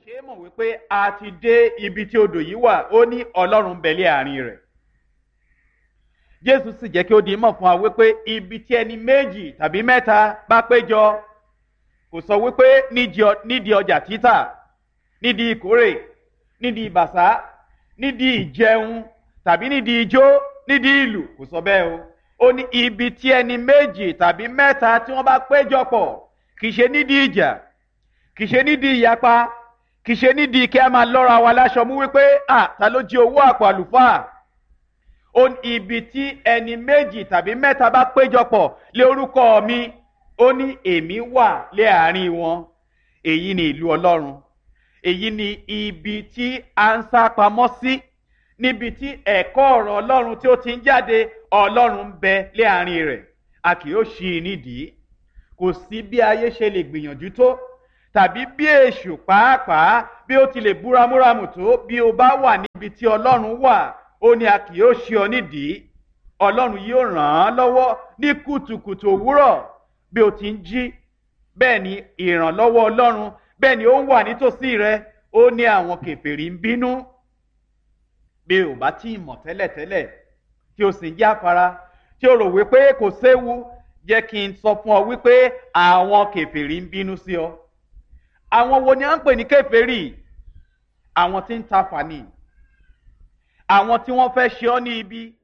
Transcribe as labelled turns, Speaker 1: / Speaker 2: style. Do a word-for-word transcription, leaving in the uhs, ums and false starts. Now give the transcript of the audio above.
Speaker 1: ṣe é mọ̀ wípé a ti dé ibi tí odò yìí wà, ó ní Ọlọ́run bẹ lé àárín rẹ̀. Jésù sì jẹ́ kí ó di mọ̀ fún wa wípé ibi tí ẹni méjì tàbí mẹ́ta bá péjọ, kò sọ wípé nídìí ọjà títà, nídìí ìkórè, nídìí ìbàṣá, nídìí ìjẹun tàbí nídìí ijó, nídìí ìlù, kò sọ bẹ́ẹ̀ o. Ó ní ibi tí ẹni méjì tàbí mẹ́ta tí wọ́n bá péjọ pọ̀, kì í ṣe nídìí ìjà, kì í ṣe nídìí ìyapa, kì í ṣe nídìí kí a máa lọ́ra wa láṣọ mú wípé à ta ló jí owó àpò àlùfáà. Ó ní ibi tí ẹni méjì tàbí mẹ́ta bá péjọpọ̀ lé orúkọ mi, ó ní èmi wà lé àárín wọn. Èyí ni ìlú Ọlọ́run. Èyí ni ibi tí a ń sá pamọ́ sí, níbi tí ẹ̀kọ́ ọ̀rọ̀ Ọlọ́run tí ó ti ń jáde. Ọlọ́run ń bẹ lé àárín rẹ̀, a kì yóò ṣí i nídìí. Kò sí bí ayé ṣe lè gbìyànjú tó, tàbí bí èṣù pàápàá bí ó ti lè búramúramù tó, bí o bá wà níbi tí Ọlọ́run wà, ó ní a kì yóò ṣí ọ nídìí. Ọlọ́run yóò ràn án lọ́wọ́ ní kùtùkùtù òwúrọ̀ bí o ti ń jí. Bẹ́ẹ̀ ni ìrànlọ́wọ́ Ọlọ́run, bẹ́ẹ̀ ni ó ń wà nítòsí rẹ. Ó ní àwọn kèfèrí ń bínú. Bí o bá tí ì mọ̀ tẹ́lẹ̀tẹ́lẹ̀ tí o sì ń jáfara, tí o rò wípé kò séwu, jẹ́ kí n sọ fún ọ wípé àwọn kèfèrí ń bínú sí ọ. Àwọn wo ni a ń pè ní kèfèrí? Àwọn tí ń tafà ni, àwọn tí wọ́n fẹ́ ṣe ọ́ ní ibi,